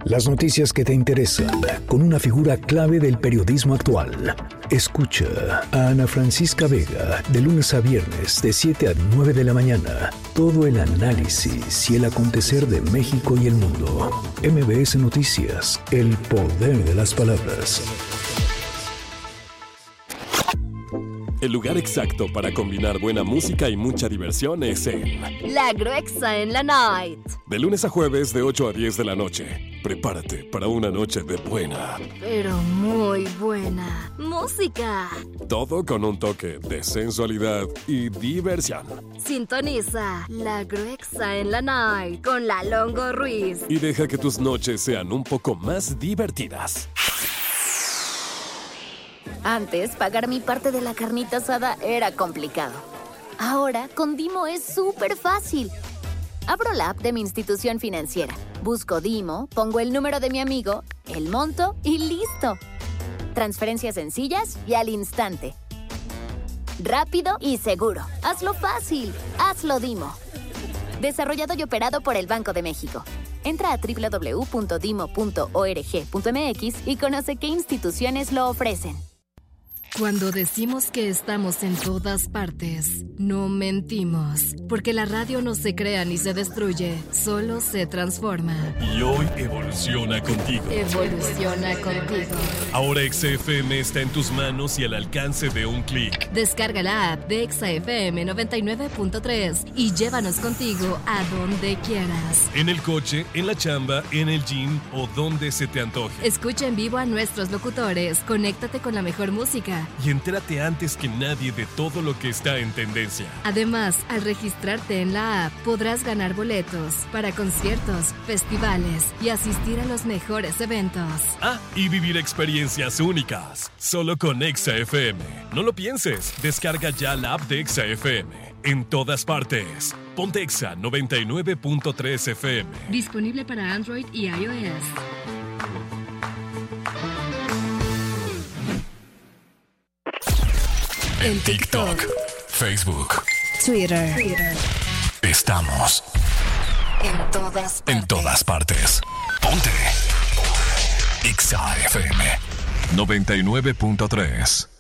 Las noticias que te interesan, con una figura clave del periodismo actual. Escucha a Ana Francisca Vega de lunes a viernes de 7 a 9 de la mañana. Todo el análisis y el acontecer de México y el mundo. MBS Noticias, el poder de las palabras. El lugar exacto para combinar buena música y mucha diversión es en La Gruexa en la Night. De lunes a jueves de 8 a 10 de la noche. Prepárate para una noche de buena, pero muy buena música. Todo con un toque de sensualidad y diversión. Sintoniza La Gruexa en la Night con la Longo Ruiz. Y deja que tus noches sean un poco más divertidas. Antes, pagar mi parte de la carnita asada era complicado. Ahora, con Dimo es súper fácil. Abro la app de mi institución financiera, busco Dimo, pongo el número de mi amigo, el monto y listo. Transferencias sencillas y al instante. Rápido y seguro. Hazlo fácil. Hazlo Dimo. Desarrollado y operado por el Banco de México. Entra a www.dimo.org.mx y conoce qué instituciones lo ofrecen. Cuando decimos que estamos en todas partes, no mentimos, porque la radio no se crea ni se destruye, solo se transforma. Y hoy evoluciona contigo. Evoluciona contigo. Ahora XFM está en tus manos y al alcance de un clic. Descarga la app de XFM 99.3 y llévanos contigo a donde quieras. En el coche, en la chamba, en el gym o donde se te antoje. Escucha en vivo a nuestros locutores, conéctate con la mejor música. Y entérate antes que nadie de todo lo que está en tendencia. Además, al registrarte en la app, podrás ganar boletos para conciertos, festivales y asistir a los mejores eventos. Ah, y vivir experiencias únicas, solo con XFM. No lo pienses, descarga ya la app de XFM. En todas partes. Ponte Exa 99.3 FM. Disponible para Android y iOS. En TikTok, Facebook, Twitter. Estamos En todas partes. Ponte XFM 99.3.